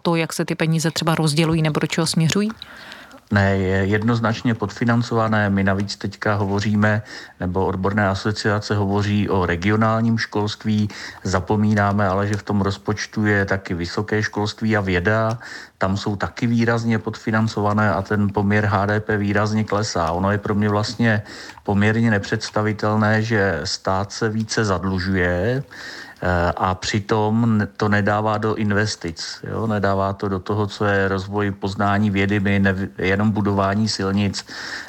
to, jak se ty peníze třeba rozdělují nebo do čeho směřují? Ne, je jednoznačně podfinancované. My navíc teďka hovoříme, nebo odborné asociace hovoří o regionálním školství. Zapomínáme ale, že v tom rozpočtu je taky vysoké školství a věda. Tam jsou taky výrazně podfinancované a ten poměr HDP výrazně klesá. Ono je pro mě vlastně poměrně nepředstavitelné, že stát se více zadlužuje, a přitom to nedává do investic, jo? Nedává to do toho, co je rozvoj poznání vědy, jenom budování silnic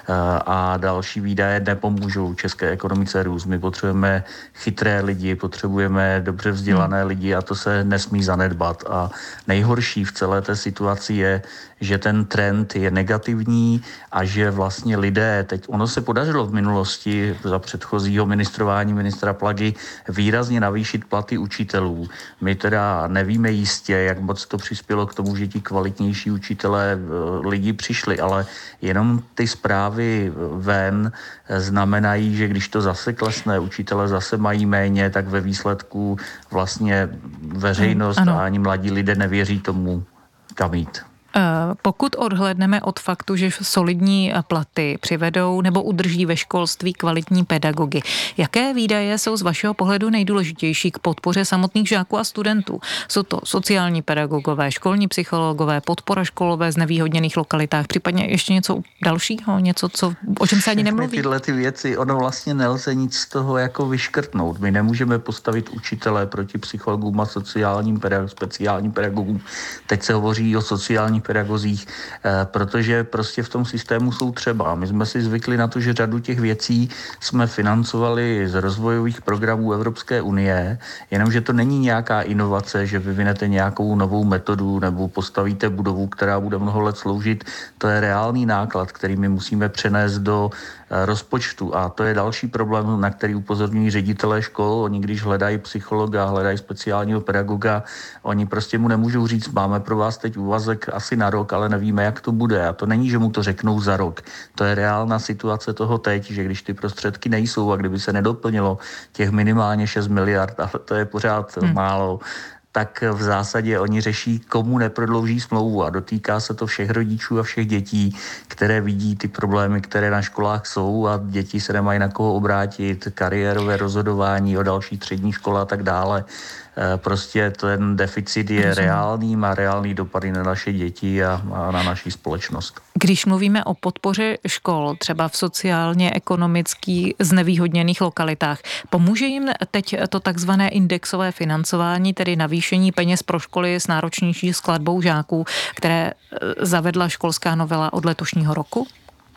a další výdaje nepomůžou české ekonomice růst. My potřebujeme chytré lidi, potřebujeme dobře vzdělané lidi a to se nesmí zanedbat. A nejhorší v celé té situaci je, že ten trend je negativní a že vlastně lidé, teď ono se podařilo v minulosti za předchozího ministrování ministra Plagy výrazně navýšit platy učitelů. My teda nevíme jistě, jak moc to přispělo k tomu, že ti kvalitnější učitelé lidi přišli, ale jenom ty zprávy ven znamenají, že když to zase klesne, učitelé zase mají méně, tak ve výsledku vlastně veřejnost a ani mladí lidé nevěří tomu, kam jít. Pokud odhlédneme od faktu, že solidní platy přivedou nebo udrží ve školství kvalitní pedagogy, jaké výdaje jsou z vašeho pohledu nejdůležitější k podpoře samotných žáků a studentů? Jsou to sociální pedagogové, školní psychologové, podpora škol ve znevýhodněných lokalitách, případně ještě něco dalšího, něco, o čem se ani nemluví? Tyhle ty věci, ono vlastně nelze nic z toho jako vyškrtnout. My nemůžeme postavit učitele proti psychologům a speciálním pedagogům. Teď se hovoří o sociálních pedagozích, protože prostě v tom systému jsou třeba. My jsme si zvykli na to, že řadu těch věcí jsme financovali z rozvojových programů Evropské unie, jenomže to není nějaká inovace, že vyvinete nějakou novou metodu nebo postavíte budovu, která bude mnoho let sloužit. To je reálný náklad, který my musíme přenést do rozpočtu a to je další problém, na který upozorňují ředitelé škol. Oni když hledají psychologa, hledají speciálního pedagoga, oni prostě mu nemůžou říct, máme pro vás teď úvazek asi na rok, ale nevíme, jak to bude. A to není, že mu to řeknou za rok. To je reálná situace toho teď, že když ty prostředky nejsou a kdyby se nedoplnilo těch minimálně 6 miliard, ale to je pořád málo, tak v zásadě oni řeší, komu neprodlouží smlouvu a dotýká se to všech rodičů a všech dětí, které vidí ty problémy, které na školách jsou a děti se nemají na koho obrátit, kariérové rozhodování o další střední škola a tak dále. Prostě ten deficit je reálný, má reálný dopady na naše děti a na naši společnost. Když mluvíme o podpoře škol, třeba v sociálně ekonomicky znevýhodněných lokalitách, pomůže jim teď to takzvané indexové financování, tedy navýšení peněz pro školy s náročnější skladbou žáků, které zavedla školská novela od letošního roku?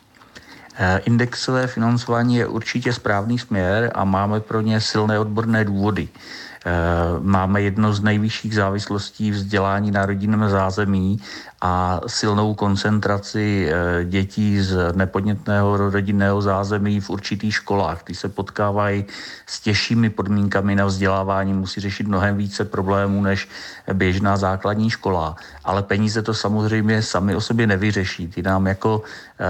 Indexové financování je určitě správný směr a máme pro ně silné odborné důvody. Máme jedno z nejvyšších závislostí vzdělání na rodinném zázemí a silnou koncentraci dětí z nepodnětného rodinného zázemí v určitých školách. Ty se potkávají s těžšími podmínkami na vzdělávání, musí řešit mnohem více problémů než běžná základní škola. Ale peníze to samozřejmě sami o sobě nevyřeší. Ty nám jako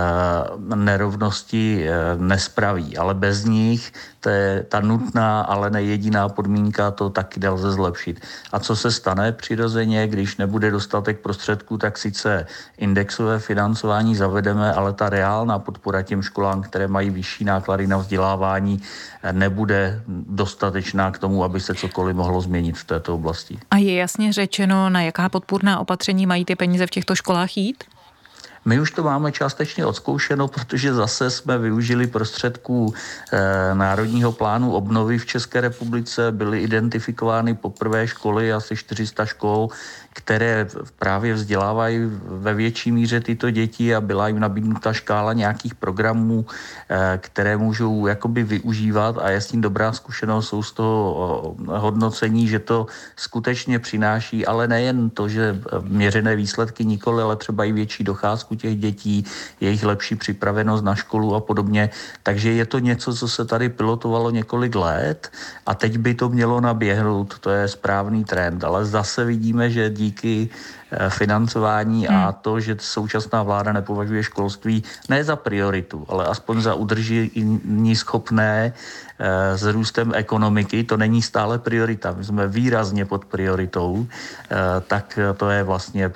nerovnosti nespraví, ale bez nich to je ta nutná, ale nejediná podmínka, to taky lze zlepšit. A co se stane přirozeně, když nebude dostatek prostředků, tak sice indexové financování zavedeme, ale ta reálná podpora těm školám, které mají vyšší náklady na vzdělávání, nebude dostatečná k tomu, aby se cokoliv mohlo změnit v této oblasti. A je jasně řečeno, na jaká podpůrná opatření mají ty peníze v těchto školách jít? My už to máme částečně odzkoušeno, protože zase jsme využili prostředků Národního plánu obnovy v České republice. Byly identifikovány poprvé školy, asi 400 škol, které právě vzdělávají ve větší míře tyto děti a byla jim nabídnuta škála nějakých programů, které můžou jakoby využívat a je s tím dobrá zkušenost, jsou z toho hodnocení, že to skutečně přináší, ale nejen to, že měřené výsledky nikoli, ale třeba i větší docházku těch dětí, jejich lepší připravenost na školu a podobně. Takže je to něco, co se tady pilotovalo několik let a teď by to mělo naběhnout, to je správný trend, ale zase vidíme, že díky financování a to, že současná vláda nepovažuje školství ne za prioritu, ale aspoň za udržení schopné s růstem ekonomiky, to není stále priorita. My jsme výrazně pod prioritou, tak to je vlastně